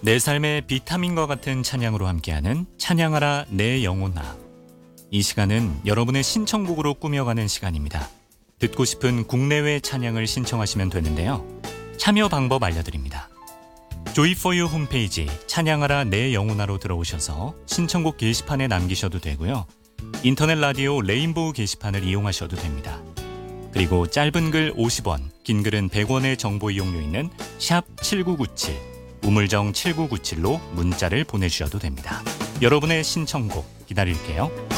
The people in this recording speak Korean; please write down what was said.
내 삶의 비타민과 같은 찬양으로 함께하는 찬양하라 내 영혼아. 이 시간은 여러분의 신청곡으로 꾸며가는 시간입니다. 듣고 싶은 국내외 찬양을 신청하시면 되는데요. 참여 방법 알려드립니다. 조이4유 홈페이지 찬양하라 내 영혼아로 들어오셔서 신청곡 게시판에 남기셔도 되고요. 인터넷 라디오 레인보우 게시판을 이용하셔도 됩니다. 그리고 짧은 글 50원, 긴 글은 100원의 정보 이용료 있는 샵 7997, 우물정 7997로 문자를 보내주셔도 됩니다. 여러분의 신청곡 기다릴게요.